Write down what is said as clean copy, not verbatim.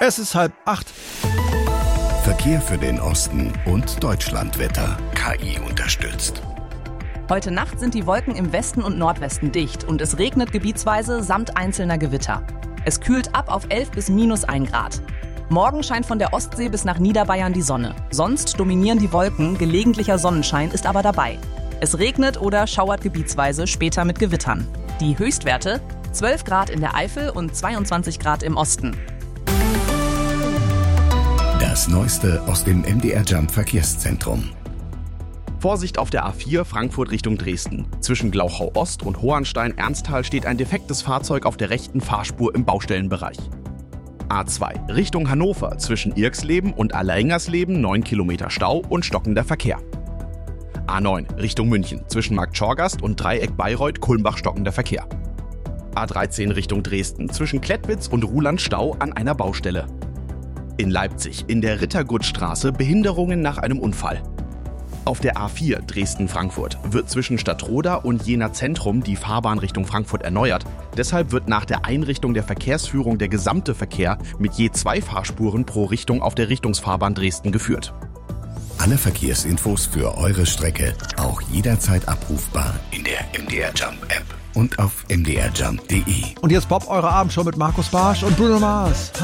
Es ist 7:30. Verkehr für den Osten und Deutschlandwetter. KI unterstützt. Heute Nacht sind die Wolken im Westen und Nordwesten dicht und es regnet gebietsweise samt einzelner Gewitter. Es kühlt ab auf 11 bis -1 Grad. Morgen scheint von der Ostsee bis nach Niederbayern die Sonne. Sonst dominieren die Wolken, gelegentlicher Sonnenschein ist aber dabei. Es regnet oder schauert gebietsweise, später mit Gewittern. Die Höchstwerte: 12 Grad in der Eifel und 22 Grad im Osten. Das Neueste aus dem MDR Jump Verkehrszentrum. Vorsicht auf der A4 Frankfurt Richtung Dresden. Zwischen Glauchau Ost und Hohenstein-Ernsthal steht ein defektes Fahrzeug auf der rechten Fahrspur im Baustellenbereich. A2 Richtung Hannover zwischen Irxleben und Allereingersleben 9 Kilometer Stau und stockender Verkehr. A9 Richtung München zwischen Markt Schorgast und Dreieck Bayreuth Kulmbach stockender Verkehr. A13 Richtung Dresden zwischen Klettwitz und Ruhland Stau an einer Baustelle. In Leipzig in der Rittergutstraße Behinderungen nach einem Unfall. Auf der A4 Dresden-Frankfurt wird zwischen Stadtroda und Jena Zentrum die Fahrbahn Richtung Frankfurt erneuert. Deshalb wird nach der Einrichtung der Verkehrsführung der gesamte Verkehr mit je 2 Fahrspuren pro Richtung auf der Richtungsfahrbahn Dresden geführt. Alle Verkehrsinfos für eure Strecke auch jederzeit abrufbar in der MDR Jump App und auf mdrjump.de. Und jetzt Bob, eure Abendshow mit Markus Barsch und Bruno Mars.